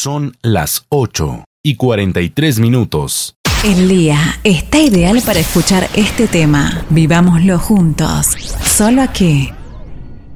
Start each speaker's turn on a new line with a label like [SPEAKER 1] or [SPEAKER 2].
[SPEAKER 1] Son las 8:43.
[SPEAKER 2] El día está ideal para escuchar este tema. Vivámoslo juntos. Solo aquí,